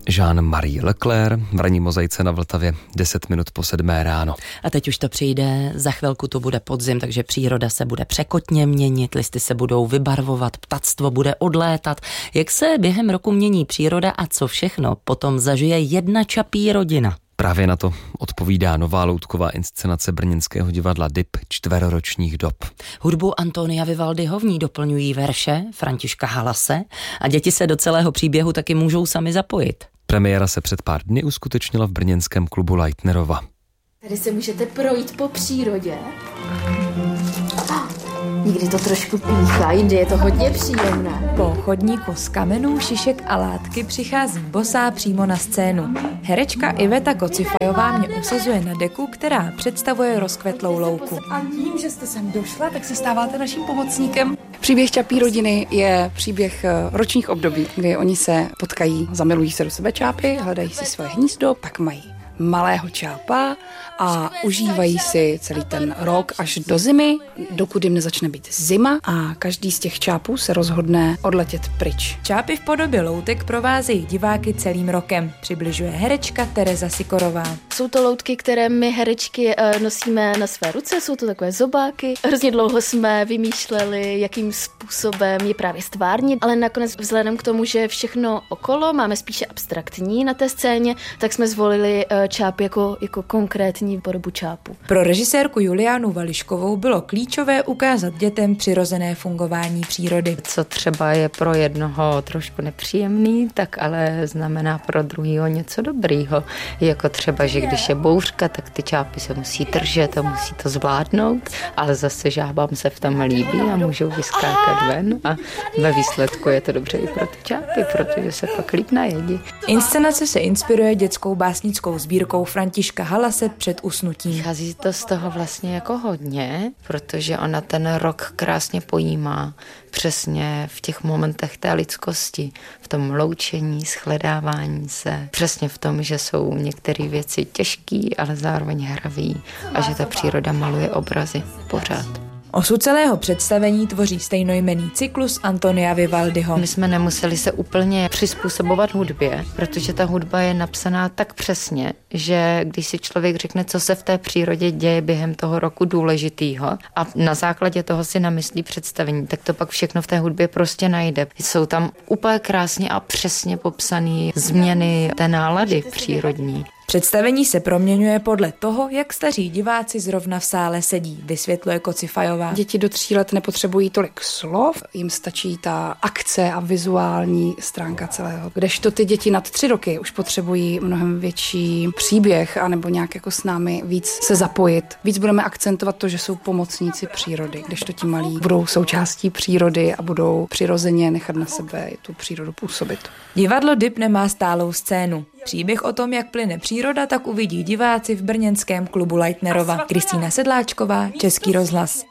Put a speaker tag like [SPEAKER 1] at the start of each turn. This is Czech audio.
[SPEAKER 1] Jean-Marie Leclerc, v ranní mozaice na Vltavě 10 minut po 7 ráno.
[SPEAKER 2] A teď už to přijde, za chvilku to bude podzim, takže příroda se bude překotně měnit, listy se budou vybarvovat, ptactvo bude odlétat. Jak se během roku mění příroda a co všechno potom zažije jedna Čapí rodina?
[SPEAKER 1] Právě na to odpovídá nová loutková inscenace brněnského divadla DIP čtveroročních dob.
[SPEAKER 2] Hudbu Antonia Vivaldiho v ní doplňují verše Františka Halase a děti se do celého příběhu taky můžou sami zapojit.
[SPEAKER 1] Premiéra se před pár dny uskutečnila v brněnském klubu Leitnerova.
[SPEAKER 3] Tady se můžete projít po přírodě. Někdy to trošku píchá, jindy je to hodně příjemné.
[SPEAKER 4] Po chodníku z kamenů, šišek a látky přichází bosá přímo na scénu. Herečka Iveta Kocifajová mě usazuje na deku, která představuje rozkvetlou louku.
[SPEAKER 5] A tím, že jste sem došla, tak se stáváte naším pomocníkem. Příběh Čapí rodiny je příběh ročních období, kdy oni se potkají, zamilují se do sebe čápy, hledají si svoje hnízdo, pak mají malého čápa a užívají si celý ten rok až do zimy, dokud jim nezačne být zima a každý z těch čápů se rozhodne odletět pryč.
[SPEAKER 4] Čápy v podobě loutek provázejí diváky celým rokem, přibližuje herečka Tereza Sikorová.
[SPEAKER 3] Jsou to loutky, které my herečky nosíme na své ruce, jsou to takové zobáky. Hrozně dlouho jsme vymýšleli, jakým způsobem je právě stvárnit, ale nakonec vzhledem k tomu, že všechno okolo máme spíše abstraktní na té scéně, tak jsme zvolili čápy jako konkrétní podobu čápu.
[SPEAKER 4] Pro režisérku Juliánu Vališkovou bylo klíčové ukázat dětem přirozené fungování přírody.
[SPEAKER 6] Co třeba je pro jednoho trošku nepříjemný, tak ale znamená pro druhýho něco dobrýho. Jako třeba, že když je bouřka, tak ty čápy se musí držet a musí to zvládnout, ale zase žábám se v tom líbí a můžou vyskákat ven a ve výsledku je to dobře i pro ty čápy, protože se pak líp najedí.
[SPEAKER 4] Inscenace se inspiruje dětskou básnickou sbírkou Františka Halase Před usnutím.
[SPEAKER 6] Vychází to z toho vlastně jako hodně, protože ona ten rok krásně pojímá přesně v těch momentech té lidskosti, v tom loučení, shledávání se, přesně v tom, že jsou některé věci těžký, ale zároveň hravý a že ta příroda maluje obrazy pořád.
[SPEAKER 4] Osud celého představení tvoří stejnojmenný cyklus Antonia Vivaldiho.
[SPEAKER 6] My jsme nemuseli se úplně přizpůsobovat hudbě, protože ta hudba je napsaná tak přesně, že když si člověk řekne, co se v té přírodě děje během toho roku důležitýho a na základě toho si namyslí představení, tak to pak všechno v té hudbě prostě najde. Jsou tam úplně krásně a přesně popsané změny té nálady přírodní.
[SPEAKER 4] Představení se proměňuje podle toho, jak staří diváci zrovna v sále sedí, vysvětluje Kocifajová.
[SPEAKER 5] Děti do 3 let nepotřebují tolik slov, jim stačí ta akce a vizuální stránka celého. Kdežto ty děti nad 3 roky už potřebují mnohem větší příběh anebo nějak jako s námi víc se zapojit. Víc budeme akcentovat to, že jsou pomocníci přírody, kdežto ti malí budou součástí přírody a budou přirozeně nechat na sebe tu přírodu působit.
[SPEAKER 4] Divadlo DIP nemá stálou scénu. Příběh o tom, jak plyne příroda, tak uvidí diváci v brněnském klubu Leitnerova. Kristýna Sedláčková, Český rozhlas.